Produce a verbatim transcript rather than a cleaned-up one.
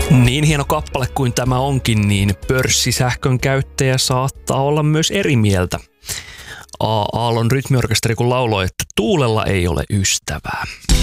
Niin hieno kappale kuin tämä onkin, niin pörssisähkön käyttäjä saattaa olla myös eri mieltä. A. Aallon rytmiorkesteri kun lauloi, että tuulella ei ole ystävää.